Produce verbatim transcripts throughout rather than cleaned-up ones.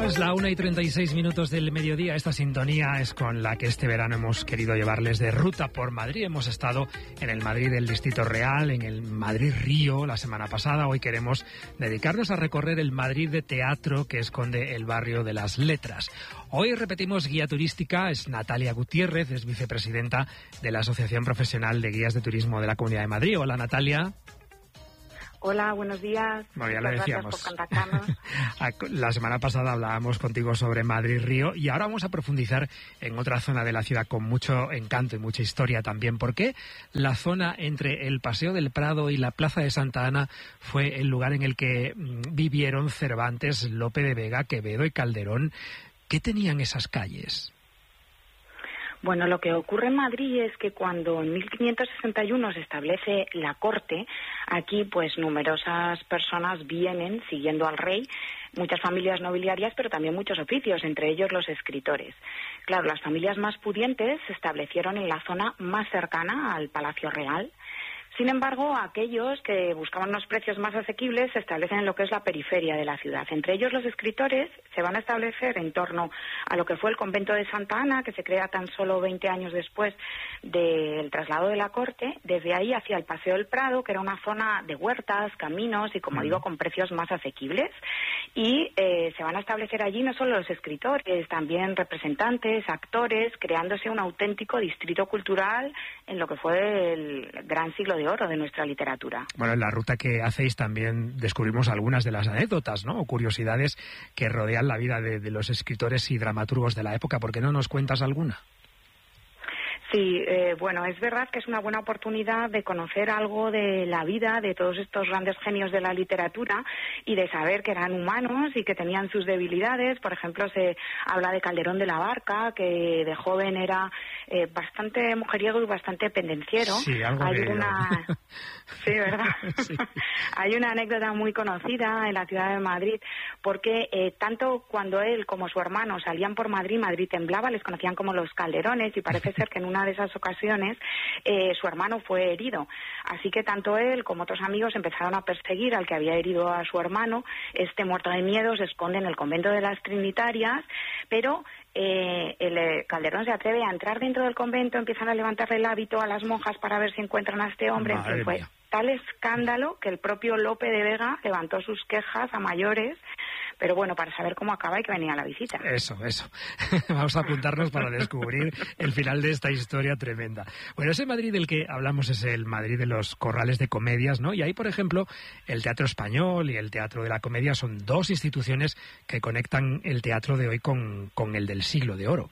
Es la una y treinta y seis minutos del mediodía. Esta sintonía es con la que este verano hemos querido llevarles de ruta por Madrid. Hemos estado en el Madrid del Distrito Real, en el Madrid Río la semana pasada. Hoy queremos dedicarnos a recorrer el Madrid de teatro que esconde el barrio de las Letras. Hoy repetimos guía turística. Es Natalia Gutiérrez, es vicepresidenta de la Asociación Profesional de Guías de Turismo de la Comunidad de Madrid. Hola, Natalia. Hola, buenos días. Bueno, ya lo decíamos. Gracias por contactarnos. La semana pasada hablábamos contigo sobre Madrid-Río y ahora vamos a profundizar en otra zona de la ciudad con mucho encanto y mucha historia también. ¿Por qué la zona entre el Paseo del Prado y la Plaza de Santa Ana fue el lugar en el que vivieron Cervantes, Lope de Vega, Quevedo y Calderón? ¿Qué tenían esas calles? Bueno, lo que ocurre en Madrid es que cuando en mil quinientos sesenta y uno se establece la corte, aquí pues numerosas personas vienen siguiendo al rey, muchas familias nobiliarias, pero también muchos oficios, entre ellos los escritores. Claro, las familias más pudientes se establecieron en la zona más cercana al Palacio Real. Sin embargo, aquellos que buscaban unos precios más asequibles se establecen en lo que es la periferia de la ciudad. Entre ellos los escritores se van a establecer en torno a lo que fue el convento de Santa Ana, que se crea tan solo veinte años después del traslado de la corte, desde ahí hacia el Paseo del Prado, que era una zona de huertas, caminos y, como digo, con precios más asequibles. Y eh, se van a establecer allí no solo los escritores, también representantes, actores, creándose un auténtico distrito cultural en lo que fue el gran siglo de oro de nuestra literatura. Bueno, en la ruta que hacéis también descubrimos algunas de las anécdotas, ¿no?, o curiosidades que rodean la vida de, de los escritores y dramaturgos de la época. ¿Por qué no nos cuentas alguna? Sí, eh, bueno, es verdad que es una buena oportunidad de conocer algo de la vida de todos estos grandes genios de la literatura y de saber que eran humanos y que tenían sus debilidades. Por ejemplo, se habla de Calderón de la Barca, que de joven era eh, bastante mujeriego y bastante pendenciero. Sí, algo Hay de una... Sí, ¿verdad? Sí. Hay una anécdota muy conocida en la ciudad de Madrid, porque eh, tanto cuando él como su hermano salían por Madrid, Madrid temblaba, les conocían como los Calderones, y parece ser que en una de esas ocasiones eh, su hermano fue herido. Así que tanto él como otros amigos empezaron a perseguir al que había herido a su hermano. Este, muerto de miedo, se esconde en el convento de las Trinitarias, pero eh, el eh, Calderón se atreve a entrar dentro del convento, empiezan a levantarle el hábito a las monjas para ver si encuentran a este hombre. En fin, fue tal escándalo que el propio Lope de Vega levantó sus quejas a mayores. Pero bueno, para saber cómo acaba y que venía la visita. Eso, eso. Vamos a apuntarnos para descubrir el final de esta historia tremenda. Bueno, ese Madrid del que hablamos es el Madrid de los corrales de comedias, ¿no? Y ahí, por ejemplo, el Teatro Español y el Teatro de la Comedia son dos instituciones que conectan el teatro de hoy con, con el del siglo de oro.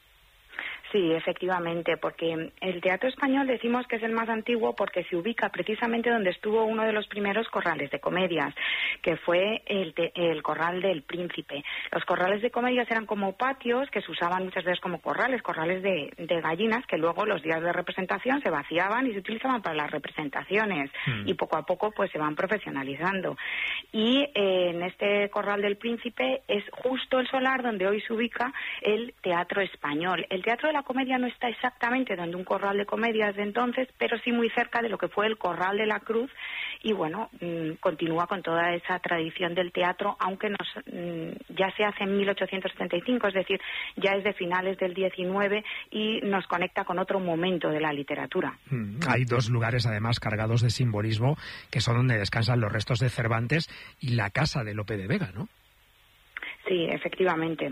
Sí, efectivamente, porque el Teatro Español decimos que es el más antiguo porque se ubica precisamente donde estuvo uno de los primeros corrales de comedias, que fue el, te, el Corral del Príncipe. Los corrales de comedias eran como patios que se usaban muchas veces como corrales, corrales de, de gallinas, que luego los días de representación se vaciaban y se utilizaban para las representaciones, mm. y poco a poco pues se van profesionalizando. Y eh, en este Corral del Príncipe es justo el solar donde hoy se ubica el Teatro Español. El Teatro de la Comedia no está exactamente donde un corral de comedias de entonces, pero sí muy cerca de lo que fue el Corral de la Cruz, y bueno, mmm, continúa con toda esa tradición del teatro, aunque nos, mmm, ya se hace en mil ochocientos setenta y cinco, es decir, ya es de finales del diecinueve y nos conecta con otro momento de la literatura. Mm, hay dos lugares además cargados de simbolismo, que son donde descansan los restos de Cervantes y la casa de Lope de Vega, ¿no? Sí, efectivamente.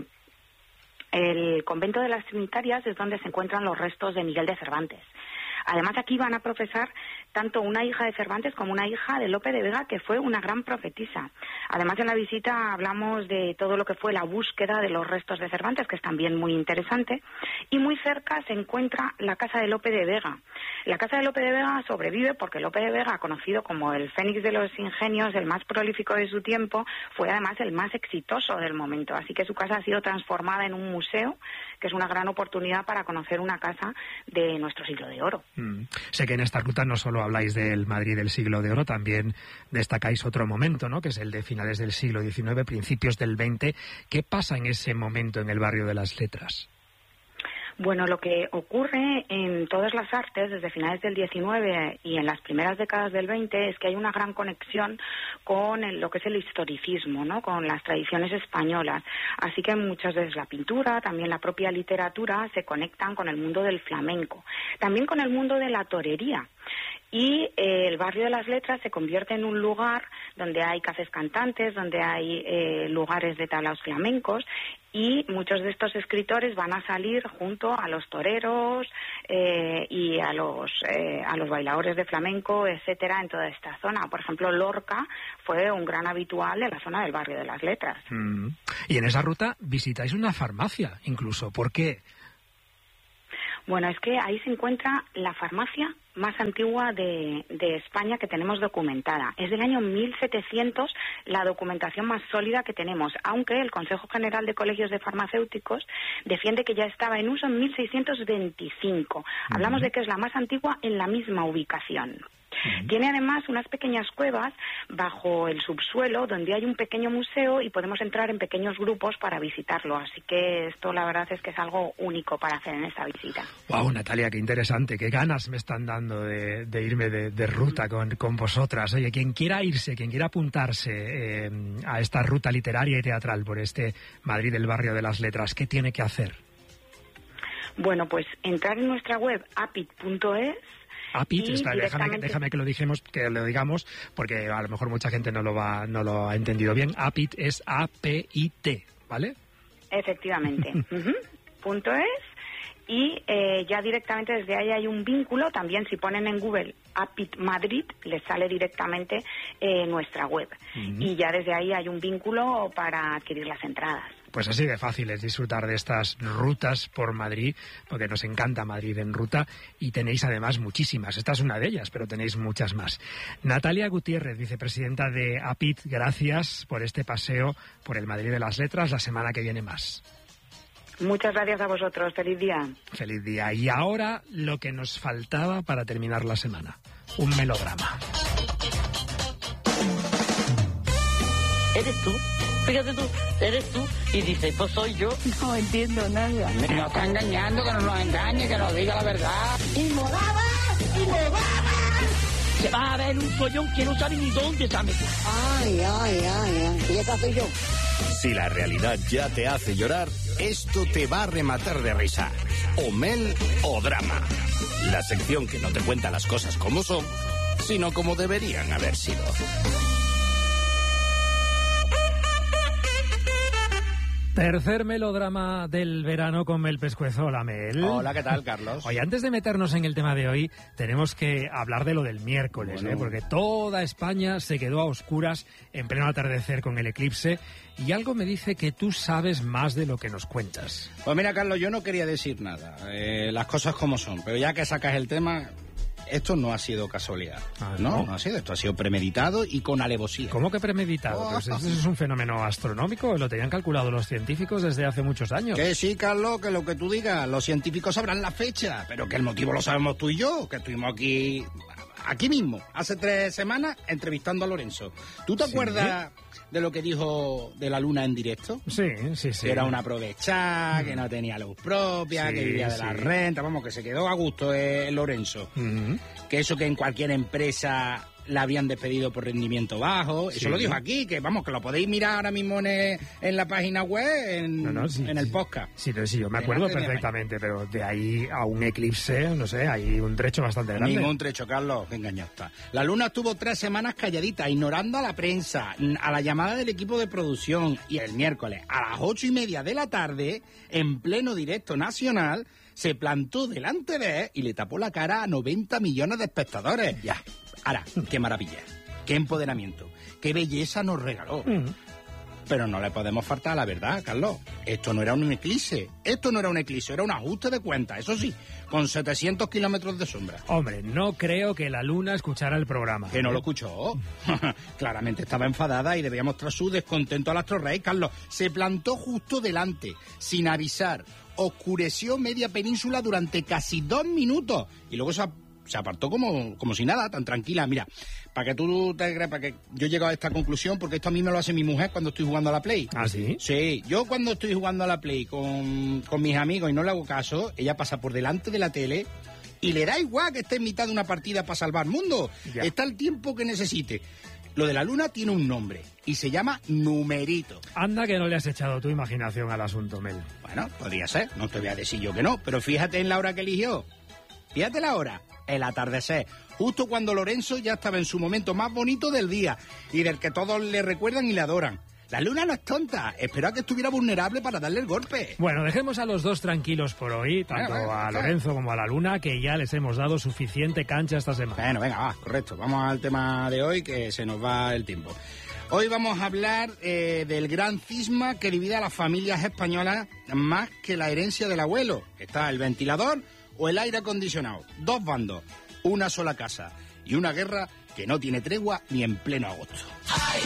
El convento de las Trinitarias es donde se encuentran los restos de Miguel de Cervantes. Además, aquí van a profesar tanto una hija de Cervantes como una hija de Lope de Vega, que fue una gran profetisa. Además, en la visita hablamos de todo lo que fue la búsqueda de los restos de Cervantes, que es también muy interesante. Y muy cerca se encuentra la casa de Lope de Vega. La casa de Lope de Vega sobrevive porque Lope de Vega, conocido como el Fénix de los Ingenios, el más prolífico de su tiempo, fue además el más exitoso del momento. Así que su casa ha sido transformada en un museo, que es una gran oportunidad para conocer una casa de nuestro siglo de oro. Mm. Sé que en esta ruta no solo habláis del Madrid del siglo de oro, también destacáis otro momento, ¿no?, que es el de finales del siglo diecinueve, principios del veinte. ¿Qué pasa en ese momento en el barrio de las Letras? Bueno, lo que ocurre en todas las artes desde finales del diecinueve y en las primeras décadas del veinte es que hay una gran conexión con el, lo que es el historicismo, ¿no? Con las tradiciones españolas. Así que muchas veces la pintura, también la propia literatura se conectan con el mundo del flamenco, también con el mundo de la torería. Y eh, el barrio de las letras se convierte en un lugar donde hay cafés cantantes, donde hay eh, lugares de tablaos flamencos, y muchos de estos escritores van a salir junto a los toreros eh, y a los eh, a los bailadores de flamenco, etcétera, en toda esta zona. Por ejemplo, Lorca fue un gran habitual de la zona del barrio de las letras. Mm. Y en esa ruta visitáis una farmacia, incluso. ¿Por qué? Bueno, es que ahí se encuentra la farmacia más antigua de, de España que tenemos documentada. Es del año mil setecientos la documentación más sólida que tenemos, aunque el Consejo General de Colegios de Farmacéuticos defiende que ya estaba en uso en mil seiscientos veinticinco. Uh-huh. Hablamos de que es la más antigua en la misma ubicación. Uh-huh. Tiene además unas pequeñas cuevas bajo el subsuelo donde hay un pequeño museo y podemos entrar en pequeños grupos para visitarlo. Así que esto la verdad es que es algo único para hacer en esta visita. Wow, Natalia, qué interesante, qué ganas me están dando de, de irme de, de ruta con, con vosotras. Oye, quien quiera irse, quien quiera apuntarse eh, a esta ruta literaria y teatral por este Madrid del barrio de las letras, ¿qué tiene que hacer? Bueno, pues entrar en nuestra web apit punto es. Apit, está, déjame, déjame que lo dijemos, que lo digamos, porque a lo mejor mucha gente no lo va, no lo ha entendido bien. Apit es A P I T, ¿vale? Efectivamente. uh-huh. Punto es. Y eh, ya directamente desde ahí hay un vínculo. También si ponen en Google Apit Madrid, les sale directamente eh, nuestra web. Uh-huh. Y ya desde ahí hay un vínculo para adquirir las entradas. Pues así de fácil es disfrutar de estas rutas por Madrid, porque nos encanta Madrid en ruta, y tenéis además muchísimas. Esta es una de ellas, pero tenéis muchas más. Natalia Gutiérrez, vicepresidenta de Apit, gracias por este paseo por el Madrid de las Letras. La semana que viene más. Muchas gracias a vosotros. Feliz día. Feliz día. Y ahora lo que nos faltaba para terminar la semana. Un melodrama. ¿Eres tú? Fíjate tú, eres tú. Y dice, pues soy yo. No entiendo nada. Nos está engañando, que no nos engañe, que nos diga la verdad. ¡Y molaba! ¡Y molaba! Se va a ver un follón que no sabe ni dónde está metido. Ay, ay, ay, ay. ¿Y esa soy yo? Si la realidad ya te hace llorar, esto te va a rematar de risa. O mel o drama. La sección que no te cuenta las cosas como son, sino como deberían haber sido. Tercer melodrama del verano con Mel Pescuezo. Hola, Mel. Hola, ¿qué tal, Carlos? Oye, antes de meternos en el tema de hoy, tenemos que hablar de lo del miércoles, bueno. ¿eh? Porque toda España se quedó a oscuras en pleno atardecer con el eclipse, y algo me dice que tú sabes más de lo que nos cuentas. Pues mira, Carlos, yo no quería decir nada, eh, las cosas como son, pero ya que sacas el tema... Esto no ha sido casualidad, ah, ¿no? ¿no? No ha sido, esto ha sido premeditado y con alevosía. ¿Cómo que premeditado? Oh. Pues eso es un fenómeno astronómico, lo tenían calculado los científicos desde hace muchos años. Que sí, Carlos, que lo que tú digas, los científicos sabrán la fecha, pero que el motivo lo sabemos tú y yo, que estuvimos aquí, aquí mismo, hace tres semanas, entrevistando a Lorenzo. ¿Tú te ¿Sí? acuerdas de lo que dijo de la luna en directo? Sí, sí, sí. Que era una aprovechada, mm. que no tenía luz propia, sí, que vivía de sí. la renta, vamos, que se quedó a gusto eh, Lorenzo. Mm-hmm. Que eso que en cualquier empresa la habían despedido por rendimiento bajo, sí. eso lo dijo aquí, que vamos, que lo podéis mirar ahora mismo en, el, en la página web, en, no, no, sí, en el podcast. Sí, sí, sí, yo me acuerdo perfectamente, pero de ahí a un eclipse, no sé, hay un trecho bastante grande. Ningún trecho, Carlos, que engañado está. La luna estuvo tres semanas calladita, ignorando a la prensa, a la llamada del equipo de producción, y el miércoles a las ocho y media de la tarde, en pleno directo nacional, se plantó delante de él y le tapó la cara a noventa millones de espectadores. Ya. Ahora, qué maravilla, qué empoderamiento, qué belleza nos regaló. Mm. Pero no le podemos faltar a la verdad, Carlos. Esto no era un eclipse, esto no era un eclipse, era un ajuste de cuentas, eso sí, con setecientos kilómetros de sombra. Hombre, no creo que la luna escuchara el programa. ¿Que no lo escuchó? Claramente estaba enfadada y debía mostrar su descontento al astro rey, Carlos. Se plantó justo delante, sin avisar. Oscureció media península durante casi dos minutos y luego se se apartó como, como si nada, tan tranquila. Mira, para que tú te creas, para que yo he llegado a esta conclusión, porque esto a mí me lo hace mi mujer cuando estoy jugando a la Play. ¿Ah, sí? Sí, yo cuando estoy jugando a la Play con, con mis amigos y no le hago caso, ella pasa por delante de la tele y le da igual que esté en mitad de una partida para salvar mundo. Ya. Está el tiempo que necesite. Lo de la luna tiene un nombre y se llama numerito. Anda que no le has echado tu imaginación al asunto, Mel. Bueno, podría ser, no te voy a decir yo que no, pero fíjate en la hora que eligió. Fíjate la hora, el atardecer, justo cuando Lorenzo ya estaba en su momento más bonito del día y del que todos le recuerdan y le adoran. La luna no es tonta, esperó a que estuviera vulnerable para darle el golpe. Bueno, dejemos a los dos tranquilos por hoy, tanto bueno, bueno, a Lorenzo como a la luna, que ya les hemos dado suficiente cancha esta semana. Bueno, venga, va, correcto. Vamos al tema de hoy, que se nos va el tiempo. Hoy vamos a hablar eh, del gran cisma que divide a las familias españolas más que la herencia del abuelo. Está el ventilador o el aire acondicionado. Dos bandos, una sola casa y una guerra que no tiene tregua ni en pleno agosto. ¡Ay!